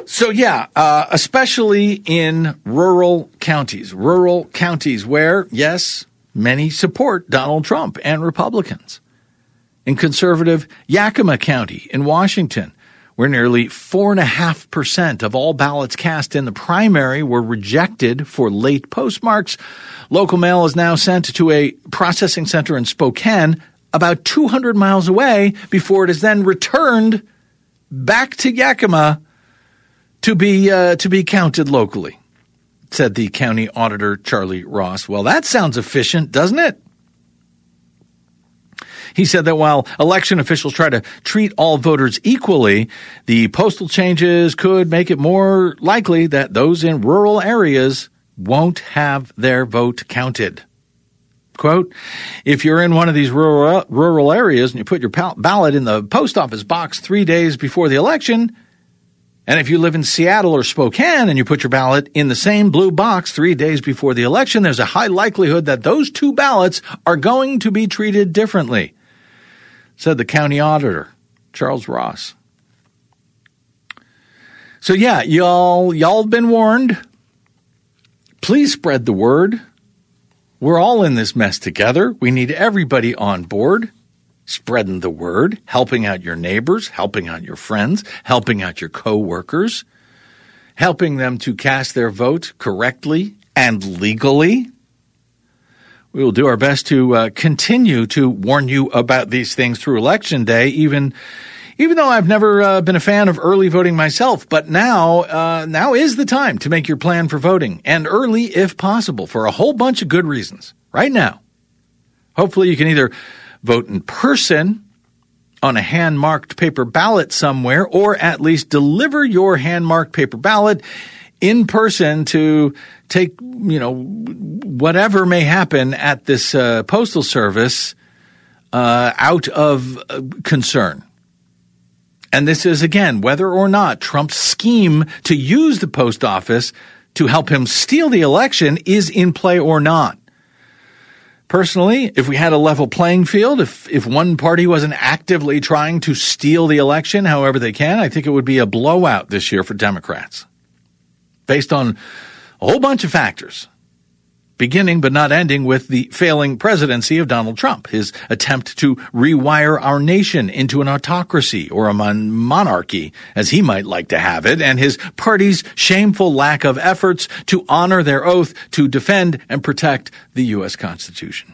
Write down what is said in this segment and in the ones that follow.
Especially in rural counties where, yes, many support Donald Trump and Republicans. In conservative Yakima County in Washington, where nearly 4.5% of all ballots cast in the primary were rejected for late postmarks, local mail is now sent to a processing center in Spokane, about 200 miles away, before it is then returned back to Yakima to be counted locally, said the county auditor, Charlie Ross. Well, that sounds efficient, doesn't it? He said that while election officials try to treat all voters equally, the postal changes could make it more likely that those in rural areas won't have their vote counted. Quote, if you're in one of these rural areas and you put your ballot in the post office box 3 days before the election, and if you live in Seattle or Spokane and you put your ballot in the same blue box 3 days before the election, there's a high likelihood that those two ballots are going to be treated differently, said the county auditor, Charles Ross. So yeah, y'all been warned. Please spread the word. We're all in this mess together. We need everybody on board, spreading the word, helping out your neighbors, helping out your friends, helping out your coworkers, helping them to cast their vote correctly and legally. We will do our best to continue to warn you about these things through Election Day, even though I've never been a fan of early voting myself. But now is the time to make your plan for voting, and early if possible, for a whole bunch of good reasons. Right now, hopefully you can either vote in person on a hand-marked paper ballot somewhere, or at least deliver your hand-marked paper ballot in person to take, whatever may happen at this postal service out of concern. And this is, again, whether or not Trump's scheme to use the post office to help him steal the election is in play or not. Personally, if we had a level playing field, if one party wasn't actively trying to steal the election however they can, I think it would be a blowout this year for Democrats, based on a whole bunch of factors, beginning but not ending with the failing presidency of Donald Trump, his attempt to rewire our nation into an autocracy or a monarchy, as he might like to have it, and his party's shameful lack of efforts to honor their oath to defend and protect the U.S. Constitution.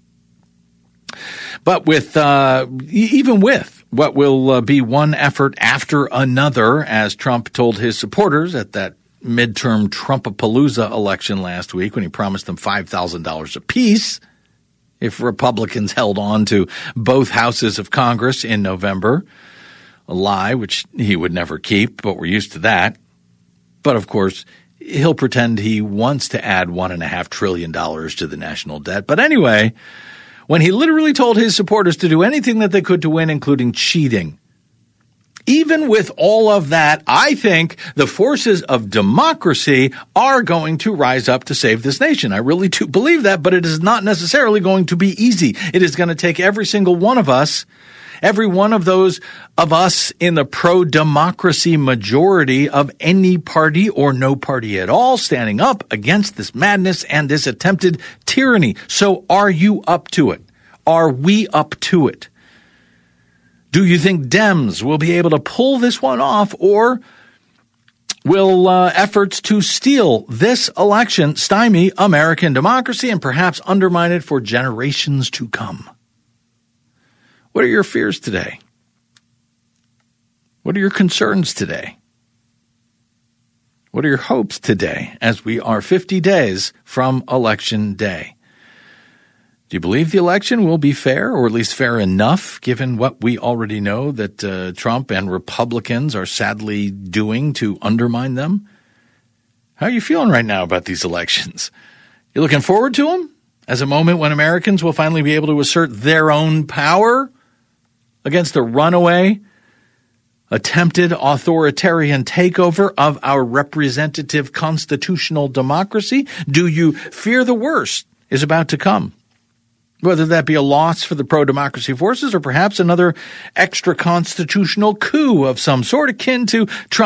But even with what will be one effort after another, as Trump told his supporters at that midterm Trumpapalooza election last week when he promised them $5,000 apiece if Republicans held on to both houses of Congress in November, a lie which he would never keep, but we're used to that. But of course, he'll pretend he wants to add $1.5 trillion to the national debt. But anyway, when he literally told his supporters to do anything that they could to win, including cheating, even with all of that, I think the forces of democracy are going to rise up to save this nation. I really do believe that, but it is not necessarily going to be easy. It is going to take every single one of us, every one of those of us in the pro-democracy majority of any party or no party at all, standing up against this madness and this attempted tyranny. So are you up to it? Are we up to it? Do you think Dems will be able to pull this one off, or will efforts to steal this election stymie American democracy and perhaps undermine it for generations to come? What are your fears today? What are your concerns today? What are your hopes today as we are 50 days from Election Day? Do you believe the election will be fair, or at least fair enough, given what we already know that Trump and Republicans are sadly doing to undermine them? How are you feeling right now about these elections? You looking forward to them as a moment when Americans will finally be able to assert their own power against the runaway, attempted authoritarian takeover of our representative constitutional democracy? Do you fear the worst is about to come? Whether that be a loss for the pro-democracy forces or perhaps another extra-constitutional coup of some sort akin to Trump